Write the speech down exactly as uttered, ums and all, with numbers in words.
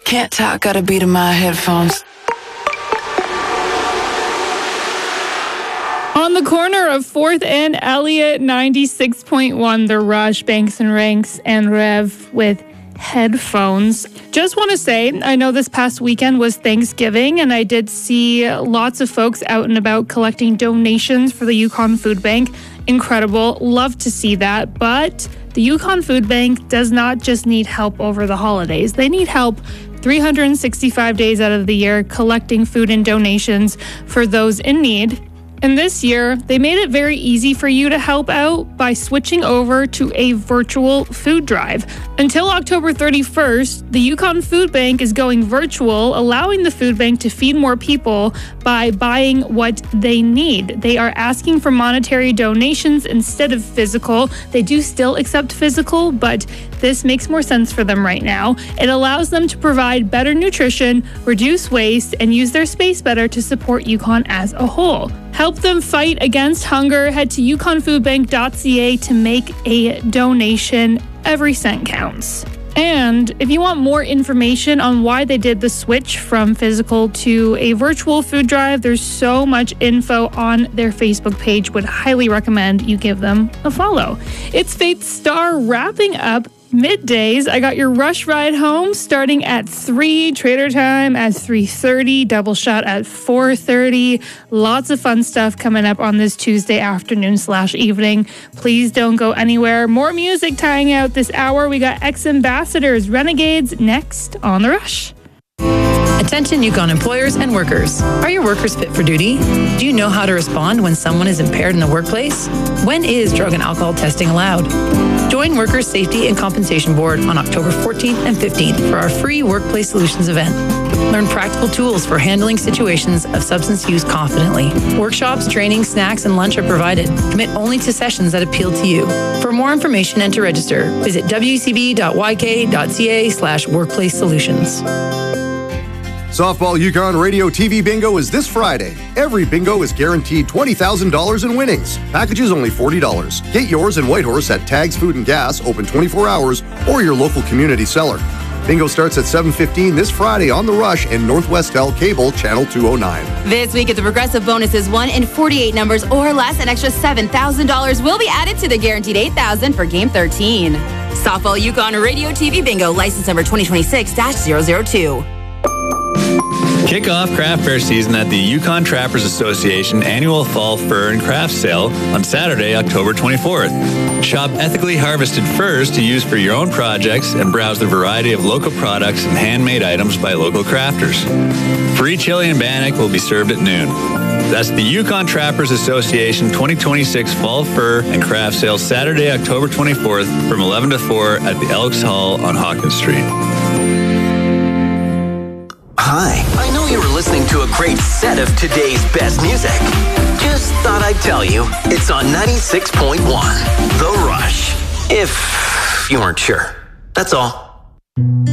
Can't talk, got a beat in my headphones. On the corner of fourth and Elliott, ninety-six point one, The Rush, Banks and Ranks, and Rev with Headphones. Just want to say, I know this past weekend was Thanksgiving, and I did see lots of folks out and about collecting donations for the Yukon Food Bank. Incredible. Love to see that. But the Yukon Food Bank does not just need help over the holidays. They need help three hundred sixty-five days out of the year collecting food and donations for those in need. And this year, they made it very easy for you to help out by switching over to a virtual food drive. Until October thirty-first, the Yukon Food Bank is going virtual, allowing the food bank to feed more people by buying what they need. They are asking for monetary donations instead of physical. They do still accept physical, but this makes more sense for them right now. It allows them to provide better nutrition, reduce waste, and use their space better to support Yukon as a whole. Help them fight against hunger. Head to yukon food bank dot c a to make a donation. Every cent counts. And if you want more information on why they did the switch from physical to a virtual food drive, there's so much info on their Facebook page. Would highly recommend you give them a follow. It's Faith Star wrapping up middays. I got your rush ride home starting at three, Trader Time at three thirty, Double Shot at four thirty. Lots of fun stuff coming up on this Tuesday afternoon slash evening. Please don't go anywhere. More music tying out this hour. We got Ex-Ambassadors, Renegades next on The Rush. Attention Yukon employers and workers. Are your workers fit for duty? Do you know how to respond when someone is impaired in the workplace? When is drug and alcohol testing allowed? Join Workers' Safety and Compensation Board on October fourteenth and fifteenth for our free Workplace Solutions event. Learn practical tools for handling situations of substance use confidently. Workshops, training, snacks, and lunch are provided. Commit only to sessions that appeal to you. For more information and to register, visit w c b dot y k dot c a slash workplace solutions. Softball Yukon Radio T V Bingo is this Friday. Every bingo is guaranteed twenty thousand dollars in winnings. Packages only forty dollars. Get yours in Whitehorse at Tags Food and Gas, open twenty-four hours, or your local community seller. Bingo starts at seven fifteen this Friday on The Rush and Northwest L Cable, Channel two oh nine. This week at the Progressive bonus is one in forty-eight numbers or less. An extra seven thousand dollars will be added to the guaranteed eight thousand dollars for Game thirteen. Softball Yukon Radio T V Bingo, license number twenty twenty-six dash zero zero two. Kick off craft fair season at the Yukon Trappers Association annual fall fur and craft sale on Saturday, October twenty-fourth. Shop ethically harvested furs to use for your own projects and browse the variety of local products and handmade items by local crafters. Free chili and bannock will be served at noon. That's the Yukon Trappers Association twenty twenty-six Fall Fur and Craft Sale Saturday, October twenty-fourth from eleven to four at the Elks Hall on Hawkins Street. Hi, I know you were listening to a great set of today's best music. Just thought I'd tell you, it's on ninety-six point one, The Rush. If you weren't sure. That's all.